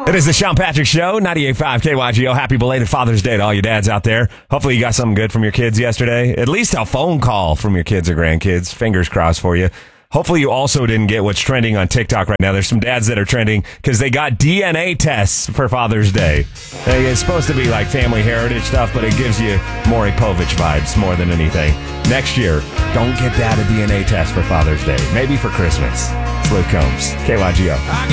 It is the Sean Patrick Show, 98.5 KYGO. Happy belated Father's Day to all you dads out there. Hopefully you got something good from your kids yesterday. At least a phone call from your kids or grandkids. Fingers crossed for you. Hopefully you also didn't get what's trending on TikTok right now. There's some dads that are trending because they got DNA tests for Father's Day. It's supposed to be like family heritage stuff, but it gives you Maury Povich vibes more than anything. Next year, don't get dad a DNA test for Father's Day. Maybe for Christmas. It's Luke Combs, KYGO.